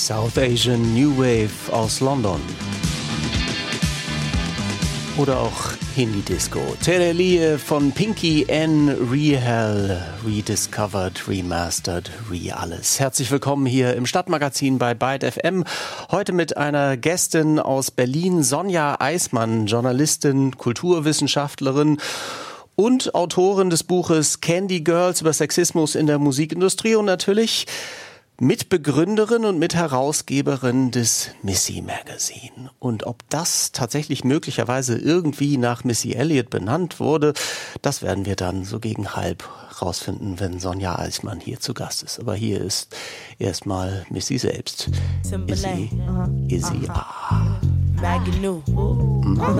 South Asian New Wave aus London. Oder auch Hindi-Disco. Tereliye von Pinky N. Rehal, rediscovered, remastered, alles. Herzlich willkommen hier im Stadtmagazin bei Byte FM. Heute mit einer Gästin aus Berlin, Sonja Eismann, Journalistin, Kulturwissenschaftlerin und Autorin des Buches Candy Girls über Sexismus in der Musikindustrie und natürlich Mitbegründerin und Mitherausgeberin des Missy Magazine. Und ob das tatsächlich möglicherweise irgendwie nach Missy Elliott benannt wurde, das werden wir dann so gegen halb rausfinden, wenn Sonja Eismann hier zu Gast ist. Aber hier ist erstmal Missy selbst. Izzy.